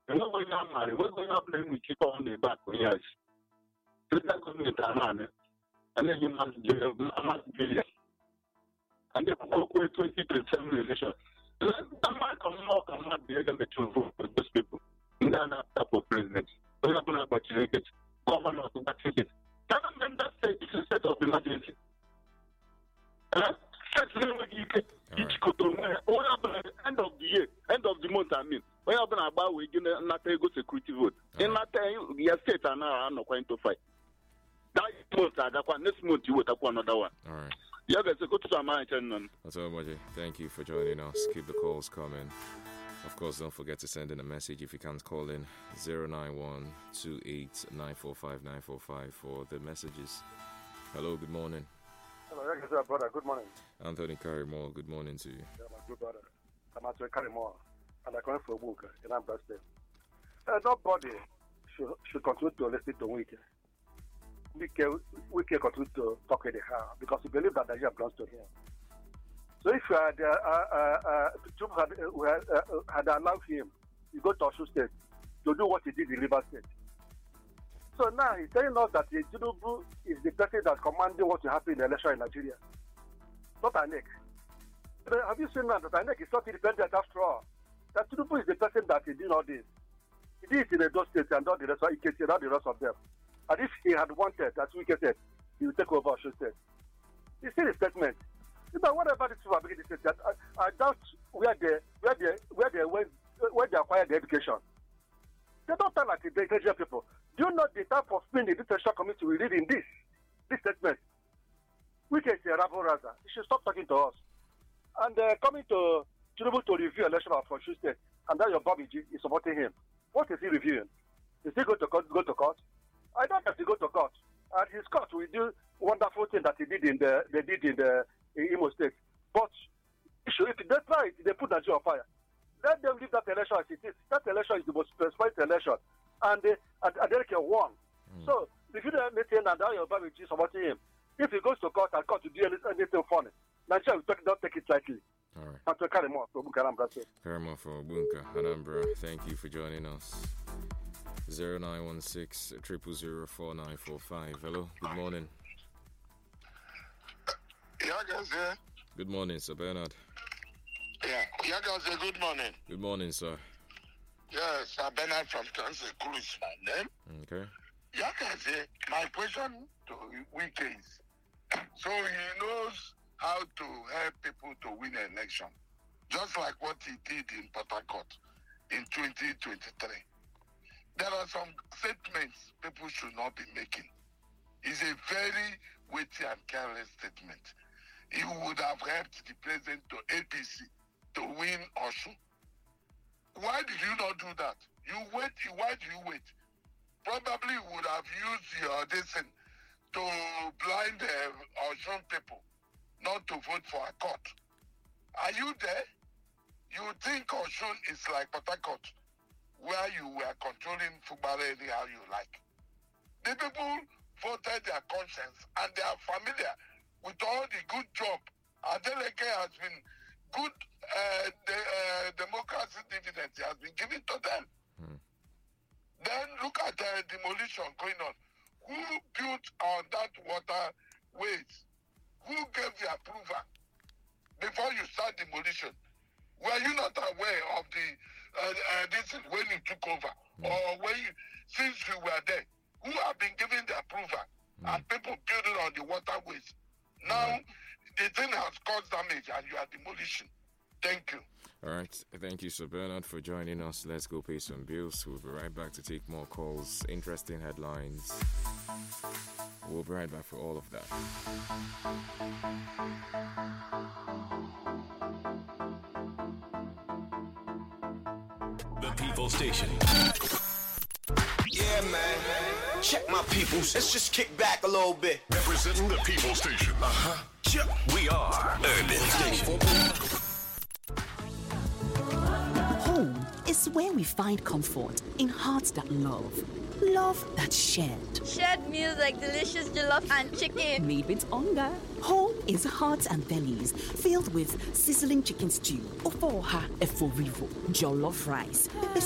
And what going on, man? What's going on playing with keep on the back? Yes. So that government are man. And then you must billion. And then go 2027 election. The man cannot be able to vote for those people. Not after for president. We're not going to actually get governor to actually get. Government that state is a state of emergency. End of the year, end of the month, I mean. When you're about we get not a good security vote. In that time, your states are now not going to fight. That month, next month, you will have another one. All right. Yeah, that's a good time. That's all, Moji. Thank you for joining us. Keep the calls coming. Of course, don't forget to send in a message if you can't call in 091-28945945 for the messages. Hello, good morning. Hello, sir, brother. Good morning. Anthony Karimo, good morning to you. Yeah, my good brother. I'm Anthony Karimo, and I come from Buka in Ambra State. Nobody should continue to listen to Wike. Wike continue to talk in the house because we believe that Nigeria belongs to him. So if you had allowed him to go to Osun State to do what he did in Rivers State. So now he's telling us that Tinubu is the person that's commanding what will happen in the election in Nigeria. Not INEC. Have you seen now that INEC is not independent after all? That Tinubu is the person that is doing all this. He did it in Edo State and all the rest of EKC and all the rest of them. And if he had wanted, as we said, he would take over Osun State. You see the statement. You know, whatever this people are making this that I doubt where they acquired the education. They don't talk like the Nigerian people. Do you know the type of thing the detention committee will read in this statement? We can say Rabo Raza. He should stop talking to us. And coming to Tinubu to review election of Osun State, and then your Bobby G is supporting him. What is he reviewing? Is he going to court? I don't have to go to court. And his court will do wonderful thing that they did in Imo State. But if they try it, they put Nigeria on fire. Let them leave that election as it is. That election is the most specified election. And Adeleke won. So, if you don't maintain and now your Bobby G supporting him, if he goes to court and court to do anything funny, Nigeria don't take it lightly. All right. After Karimo from Anambra State. Karimo from Bunka, Anambra. Thank you for joining us. 0916 0004945. Hello, good morning. Yeah, guys, yeah. Good morning, Sir Bernard. Yeah, guys, good morning. Good morning, sir. Yes, Sir Bernard from Kansas is my name. Okay. Yeah, guys, my question to Wike is, so he knows how to help people to win an election, just like what he did in Port Harcourt in 2023. There are some statements people should not be making. It's a very weighty and careless statement. He would have helped the president to APC to win Osun. Why did you not do that? Why do you wait? Probably would have used your decision to blind Osun people not to vote for a court. Are you there? You think Osun is like Port Harcourt, where you were controlling football anyhow you like. The people voted their conscience and they are familiar with all the good job. Adeleke has been good democracy dividend has been given to them. Then look at the demolition going on. Who built on that waterways? Who gave the approval before you start demolition? Were you not aware of this is when you took over, or since you were there? Who have been given the approval and people building on the waterways? Now the thing has caused damage and you are demolishing. Thank you. All right. Thank you, Sir Bernard, for joining us. Let's go pay some bills. We'll be right back to take more calls. Interesting headlines. We'll be right back for all of that. The People Station. Yeah, man. Check my peoples. Let's just kick back a little bit. Representing the People Station. We are Urban Station. Home is where we find comfort in hearts that love. Love that's shared. Shared meals like delicious jollof and chicken. Made with hunger. Home is hearts and bellies filled with sizzling chicken stew, ofoha eforivo, jollof rice,